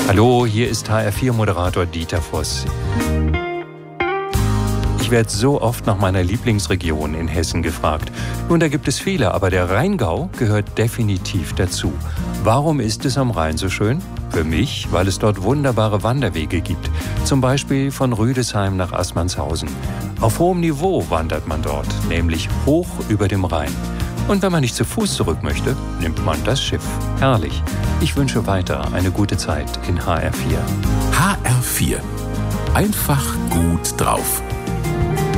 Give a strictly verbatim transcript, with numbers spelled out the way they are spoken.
Hallo, hier ist H R vier Moderator Dieter Voss. Ich werde so oft nach meiner Lieblingsregion in Hessen gefragt. Nun, da gibt es viele, aber der Rheingau gehört definitiv dazu. Warum ist es am Rhein so schön? Für mich, weil es dort wunderbare Wanderwege gibt. Zum Beispiel von Rüdesheim nach Assmannshausen. Auf hohem Niveau wandert man dort, nämlich hoch über dem Rhein. Und wenn man nicht zu Fuß zurück möchte, nimmt man das Schiff. Herrlich. Ich wünsche weiter eine gute Zeit in H R vier. H R vier. Einfach gut drauf.